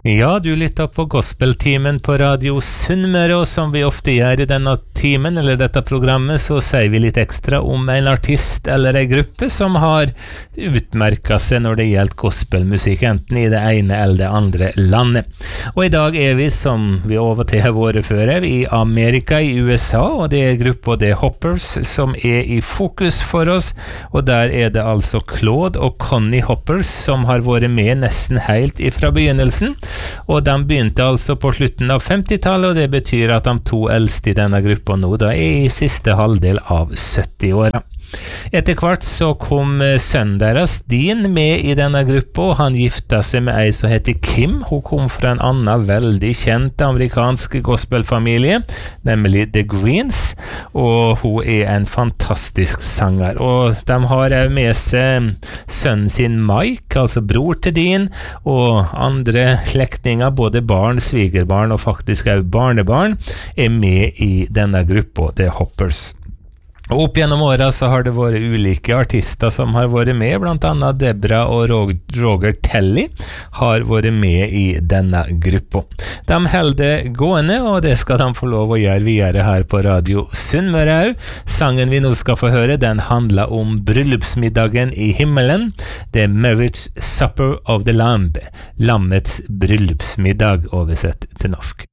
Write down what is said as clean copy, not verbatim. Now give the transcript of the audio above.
Ja, du lytter på Gospeltimen på Radio Sunnmøre, og som vi ofte gjør i denne timen, eller dette programmet, så sier vi litt ekstra om en artist eller en gruppe som har utmerket seg når det gjelder gospelmusikk, enten i det ene eller det andre landet. Og i dag er vi, som vi av og til har vært før, i Amerika, i USA, og det er gruppa The Hoppers som er i fokus for oss, og der er det altså Claude og Connie Hoppers som har vært med nesten helt ifra begynnelsen. Og de begynte altså på slutten av 50-tallet, og det betyr at de to eldste i denne gruppa nå da er i siste halvdel av 70-åra. Etter hvert så kom sønnen deres, Dean, med i denne gruppa, og han gifta seg med ei som heter Kim. Hun kom fra en annen veldig kjent amerikansk gospelfamilie, nemlig The Greens, og hun er en fantastisk sanger. Og de har med seg sønnen sin Mike, altså bror til Dean, og andre slektninger, både barn, svigerbarn og faktisk også barnebarn, er med i denne gruppa, The Hoppers. Og opp gjennom åra så har det vært ulike artister som har vært med, blant annet Debra og Roger Telly har vært med i denne gruppa. De holder gående, og det skal de få lov å gjøre videre her på Radio Sunnmøre også. Sangen vi nå skal få høre, den handler om bryllupsmiddagen i himmelen. Det er Marriage Supper of the Lamb, lammets bryllupsmiddag oversett til norsk.